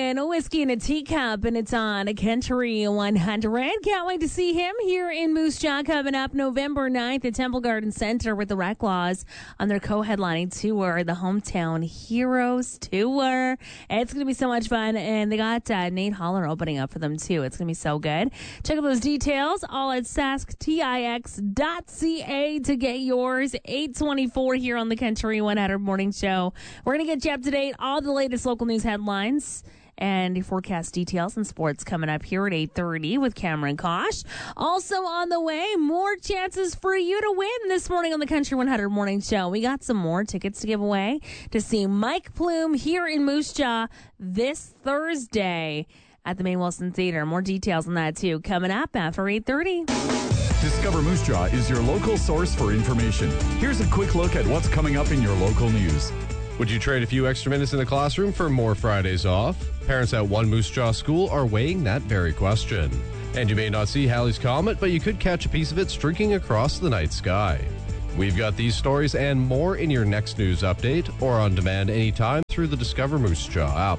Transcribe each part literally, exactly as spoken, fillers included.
and a whiskey in a teacup, and it's on a Country one hundred. Can't wait to see him here in Moose Jaw coming up November ninth at Temple Garden Center with the Reclaws on their co-headlining tour, the Hometown Heroes Tour. It's going to be so much fun, and they got uh, Nate Holler opening up for them, too. It's going to be so good. Check out those details, all at sask tix dot c a to get yours. eight twenty-four here on the Country one hundred Morning Show. We're going to get you up to date, all the latest local news headlines and your forecast details and sports coming up here at eight thirty with Cameron Kosh. Also on the way, more chances for you to win this morning on the Country one hundred Morning Show. We got some more tickets to give away to see Mike Plume here in Moose Jaw this Thursday at the Maine Wilson Theater. More details on that, too, coming up after eight thirty. Discover Moose Jaw is your local source for information. Here's a quick look at what's coming up in your local news. Would you trade a few extra minutes in the classroom for more Fridays off? Parents at One Moose Jaw School are weighing that very question. And you may not see Halley's Comet, but you could catch a piece of it streaking across the night sky. We've got these stories and more in your next news update or on demand anytime through the Discover Moose Jaw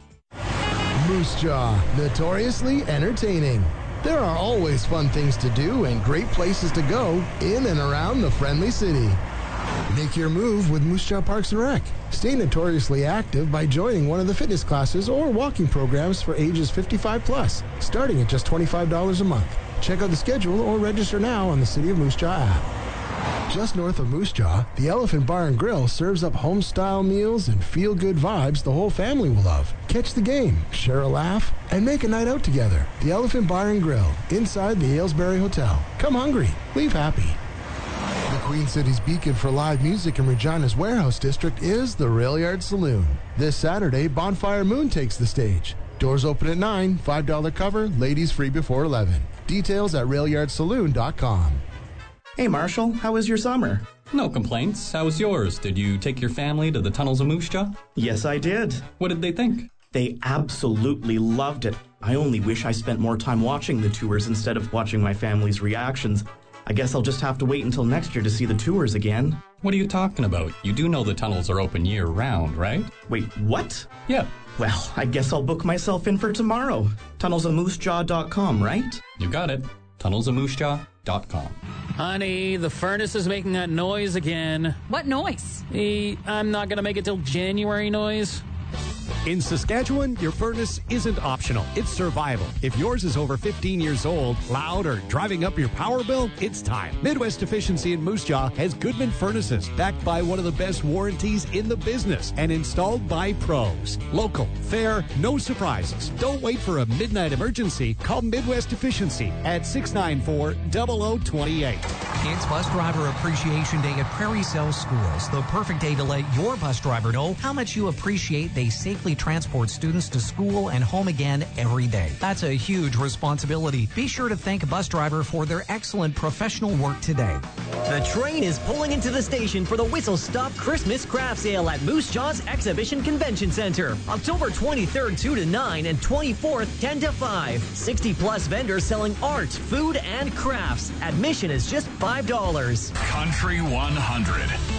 app. Moose Jaw, notoriously entertaining. There are always fun things to do and great places to go in and around the friendly city. Make your move with Moose Jaw Parks and Rec. Stay notoriously active by joining one of the fitness classes or walking programs for ages fifty-five plus, starting at just twenty-five dollars a month. Check out the schedule or register now on the City of Moose Jaw app. Just north of Moose Jaw, the Elephant Bar and Grill serves up home-style meals and feel-good vibes the whole family will love. Catch the game, share a laugh, and make a night out together. The Elephant Bar and Grill, inside the Aylesbury Hotel. Come hungry, leave happy. The Queen City's beacon for live music in Regina's Warehouse District is the Rail Yard Saloon. This Saturday, Bonfire Moon takes the stage. Doors open at nine, five dollars cover, ladies free before eleven. Details at rail yard saloon dot com. Hey Marshall, how was your summer? No complaints. How was yours? Did you take your family to the tunnels of Moose Jaw? Yes, I did. What did they think? They absolutely loved it. I only wish I spent more time watching the tours instead of watching my family's reactions. I guess I'll just have to wait until next year to see the tours again. What are you talking about? You do know the tunnels are open year-round, right? Wait, what? Yeah. Well, I guess I'll book myself in for tomorrow. tunnels of moose jaw dot com, right? You got it. tunnels of moose jaw dot com. Honey, the furnace is making that noise again. What noise? The I'm not going to make it till January noise. In Saskatchewan, your furnace isn't optional. It's survival. If yours is over fifteen years old, loud, or driving up your power bill, it's time. Midwest Efficiency in Moose Jaw has Goodman furnaces, backed by one of the best warranties in the business and installed by pros. Local, fair, no surprises. Don't wait for a midnight emergency. Call Midwest Efficiency at six nine four, zero zero two eight. It's Bus Driver Appreciation Day at Prairie Cell Schools, the perfect day to let your bus driver know how much you appreciate they safely transport students to school and home again every day. That's a huge responsibility. Be sure to thank a bus driver for their excellent professional work today. The train is pulling into the station for the Whistle Stop Christmas Craft Sale at Moose Jaw's Exhibition Convention Center. October twenty-third, two to nine, and twenty-fourth, ten to five. sixty plus vendors selling art, food, and crafts. Admission is just five dollars. Country one hundred.